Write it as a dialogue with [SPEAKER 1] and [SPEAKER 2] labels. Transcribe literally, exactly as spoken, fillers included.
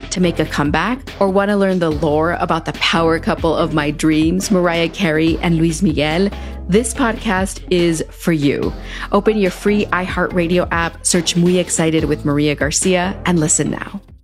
[SPEAKER 1] to make a comeback or want to learn the lore about the power couple of my dreams, Mariah Carey and Luis Miguel, this podcast is for you. Open your free iHeartRadio app, search Muy Excited with Maria Garcia, and listen now.